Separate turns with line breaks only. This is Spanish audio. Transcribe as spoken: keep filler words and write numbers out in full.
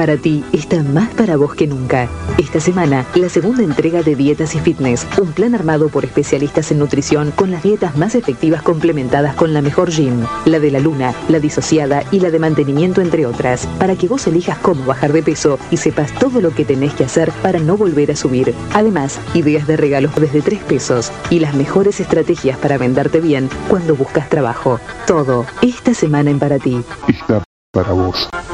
Para ti está más para vos que nunca. Esta semana, la segunda entrega de Dietas y Fitness, un plan armado por especialistas en nutrición con las dietas más efectivas complementadas con la mejor gym, la de la luna, la disociada y la de mantenimiento, entre otras, para que vos elijas cómo bajar de peso y sepas todo lo que tenés que hacer para no volver a subir. Además, ideas de regalos desde tres pesos y las mejores estrategias para venderte bien cuando buscas trabajo. Todo esta semana en Para Ti.
Está para vos.